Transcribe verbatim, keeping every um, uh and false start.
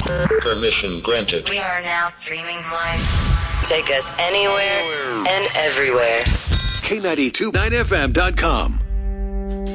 Permission granted. We are now streaming live. Take us anywhere and everywhere. K ninety-two point nine F M dot com.